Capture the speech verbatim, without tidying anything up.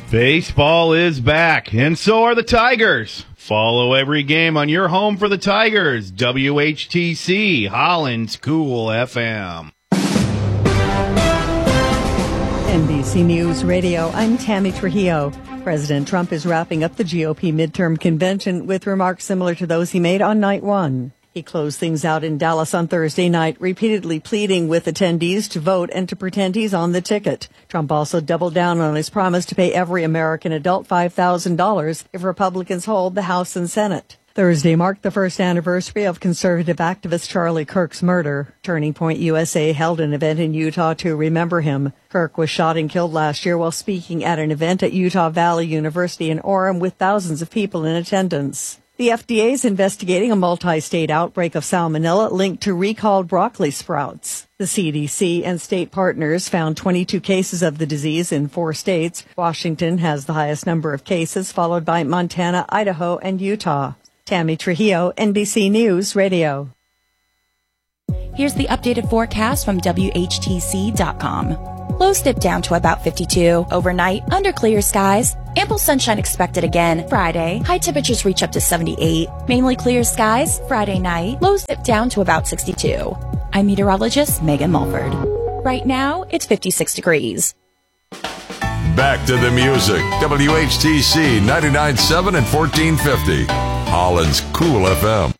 Baseball is back, and so are the Tigers. Follow every game on your home for the Tigers. W H T C, Holland's Cool F M. N B C News Radio, I'm Tammy Trujillo. President Trump is wrapping up the G O P midterm convention with remarks similar to those he made on night one. He closed things out in Dallas on Thursday night, repeatedly pleading with attendees to vote and to pretend he's on the ticket. Trump also doubled down on his promise to pay every American adult five thousand dollars if Republicans hold the House and Senate. Thursday marked the first anniversary of conservative activist Charlie Kirk's murder. Turning Point U S A held an event in Utah to remember him. Kirk was shot and killed last year while speaking at an event at Utah Valley University in Orem with thousands of people in attendance. The F D A is investigating a multi-state outbreak of salmonella linked to recalled broccoli sprouts. The C D C and state partners found twenty-two cases of the disease in four states. Washington has the highest number of cases, followed by Montana, Idaho, and Utah. Tammy Trujillo, N B C News Radio. Here's the updated forecast from W H T C dot com. Lows dip down to about fifty-two. Overnight, under clear skies. Ample sunshine expected again Friday. High temperatures reach up to seventy-eight. Mainly clear skies Friday night. Lows dip down to about sixty-two. I'm meteorologist Megan Mulford. Right now, it's fifty-six degrees. Back to the music. W H T C ninety-nine point seven and fourteen fifty. Holland's Cool F M.